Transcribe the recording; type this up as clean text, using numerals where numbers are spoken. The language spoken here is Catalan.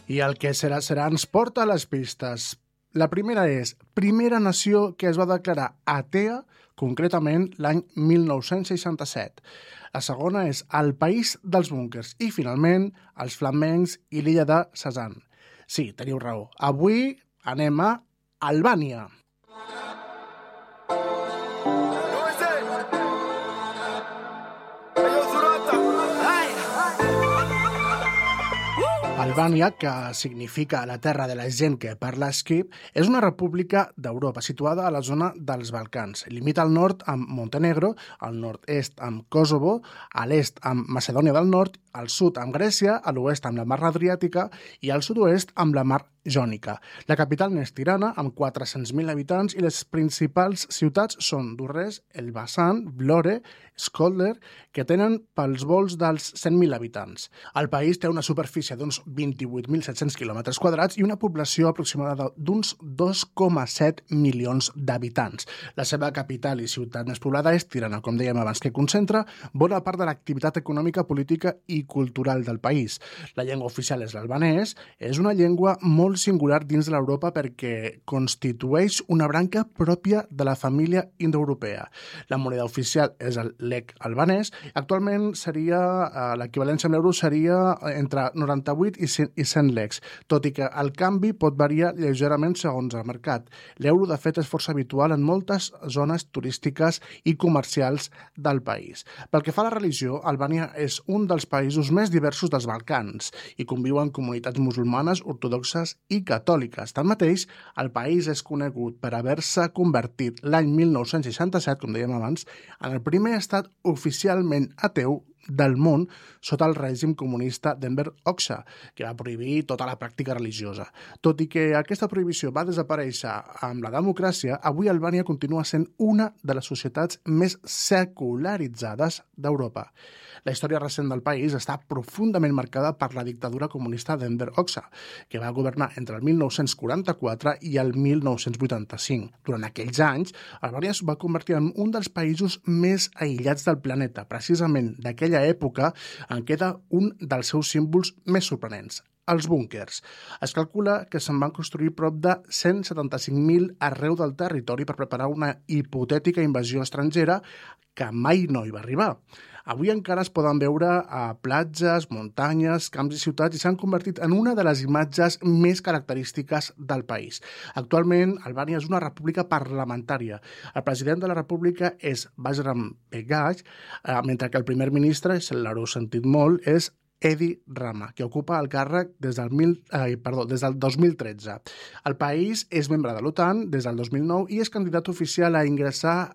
I el que serà ens porta a les pistes. La primera és primera nació que es va declarar atea, concretament l'any 1967. La segona és el país dels búnquers. I, finalment, els flamencs i l'illa de Cézanne. Sí, teniu raó. Avui anem a Albània. Albània, que significa la terra de la gent que parla esquip, és una república d'Europa situada a la zona dels Balcans. Limita al nord amb Montenegro, al nord-est amb Kosovo, a l'est amb Macedònia del Nord, al sud amb Grècia, a l'oest amb la Mar Adriàtica i al sud-oest amb la Mar Jònica. La capital n'és Tirana, amb 400.000 habitants, i les principals ciutats són Durrës, Elbasan, Vlore, Skodler, que tenen pels volts dels 100.000 habitants. El país té una superfície d'uns 28.700 quilòmetres quadrats i una població aproximada d'uns 2,7 milions d'habitants. La seva capital i ciutat més poblada és Tirana, com dèiem abans, que concentra bona part de l'activitat econòmica, política i cultural del país. La llengua oficial és l'albanès, és una llengua molt singular dins de l'Europa perquè constitueix una branca pròpia de la família indoeuropea. La moneda oficial és el lek albanès. Actualment l'equivalència amb l'euro seria entre 98 i 100 leks, tot i que el canvi pot variar lleugerament segons el mercat. L'euro, de fet, és força habitual en moltes zones turístiques i comercials del país. Pel que fa a la religió, Albània és un dels països més diversos dels Balcans i conviuen comunitats musulmanes, ortodoxes i catòliques. Tanmateix, el país és conegut per haver-se convertit l'any 1967, com dèiem abans, en el primer estat oficialment ateu del món sota el règim comunista d'Enver Hoxha, que va prohibir tota la pràctica religiosa. Tot i que aquesta prohibició va desaparèixer amb la democràcia, avui Albània continua sent una de les societats més secularitzades d'Europa. La història recent del país està profundament marcada per la dictadura comunista d'Enver Hoxha, que va governar entre el 1944 i el 1985. Durant aquells anys, Albània es va convertir en un dels països més aïllats del planeta, precisament d'aquella època en queda un dels seus símbols més sorprenents, els búnquers. Es calcula que se'n van construir prop de 175.000 arreu del territori per preparar una hipotètica invasió estrangera que mai no hi va arribar. Avui encara es poden veure a platges, muntanyes, camps i ciutats i s'han convertit en una de les imatges més característiques del país. Actualment, Albània és una república parlamentària. El president de la república és Bajram Begaj, mentre que el primer ministre, se l'haureu sentit molt, és Edi Rama, que ocupa el càrrec des del 2013. El país és membre de l'OTAN des del 2009 i és candidat oficial a ingressar